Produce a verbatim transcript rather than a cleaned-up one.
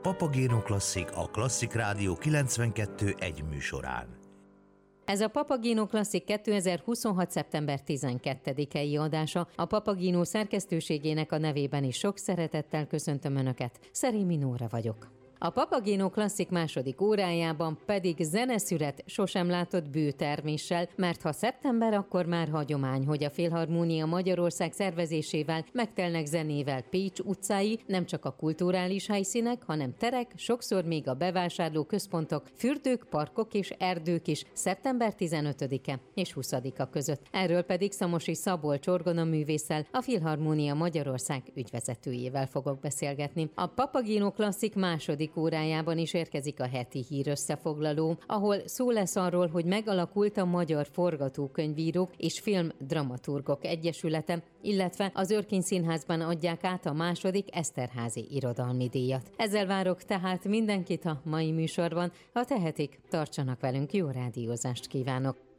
Papagéno Klasszik a Klasszik Rádió kilencvenkettő egy műsorán. Ez a Papagéno Klasszik kétezer-huszonhat. szeptember tizenkettedikei adása. A Papagéno szerkesztőségének a nevében is sok szeretettel köszöntöm Önöket. Szerémi Nóra vagyok. A Papagéno Klasszik második órájában pedig zeneszület sosem látott bőterméssel, mert ha szeptember, akkor már hagyomány, hogy a Filharmónia Magyarország szervezésével megtelnek zenével Pécs utcái, nem csak a kulturális helyszínek, hanem terek, sokszor még a bevásárlóközpontok, fürdők, parkok és erdők is szeptember tizenötödike és huszadika között. Erről pedig Szamosi Szabolcs orgonaművésszel, a Filharmónia Magyarország ügyvezetőjével fogok beszélgetni. A Papagéno Klasszik második órájában is érkezik a heti hír összefoglaló, ahol szó lesz arról, hogy megalakult a Magyar Forgatókönyvírók és Filmdramaturgok Egyesülete, illetve az Örkény Színházban adják át a második Eszterházy irodalmi díjat. Ezzel várok tehát mindenkit a mai műsorban. Ha tehetik, tartsanak velünk, jó rádiózást kívánok!